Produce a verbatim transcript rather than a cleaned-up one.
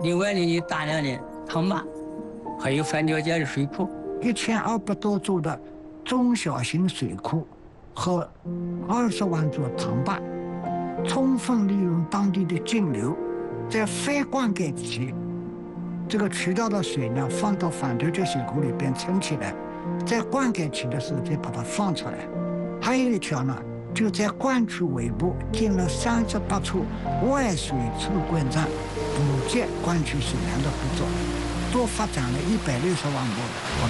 另外呢，有大量的糖钼，还有三角尖的水库。 一千二百多座的中小型水库和二十万座塘坝，充分利用当地的径流，在非灌溉期，这个渠道的水呢放到反流积水库里边存起来，在灌溉期的时候再把它放出来。还有一条呢，就在灌区尾部建了三十八处外水处灌站，补给灌区水源的合作，多发展了一百六十万亩。